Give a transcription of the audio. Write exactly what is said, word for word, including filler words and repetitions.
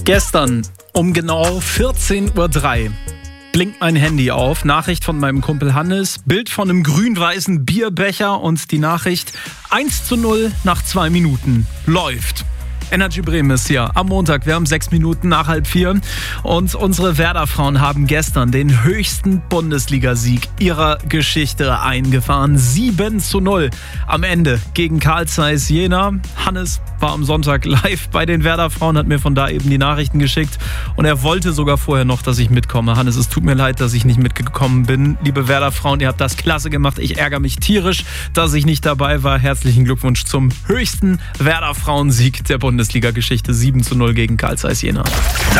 Gestern um genau vierzehn Uhr drei blinkt mein Handy auf. Nachricht von meinem Kumpel Hannes, Bild von einem grün-weißen Bierbecher und die Nachricht eins zu null nach zwei Minuten. Läuft. Energy Bremen ist hier am Montag. Wir haben sechs Minuten nach halb vier und unsere Werder-Frauen haben gestern den höchsten Bundesligasieg ihrer Geschichte eingefahren. sieben zu null am Ende gegen Carl Zeiss Jena. Hannes war am Sonntag live bei den Werder-Frauen, hat mir von da eben die Nachrichten geschickt und er wollte sogar vorher noch, dass ich mitkomme. Hannes, es tut mir leid, dass ich nicht mitgekommen bin. Liebe Werder-Frauen, ihr habt das klasse gemacht. Ich ärgere mich tierisch, dass ich nicht dabei war. Herzlichen Glückwunsch zum höchsten Werder-Frauensieg der Bundesliga. Bundesliga-Geschichte. sieben zu null gegen Carl Zeiss Jena.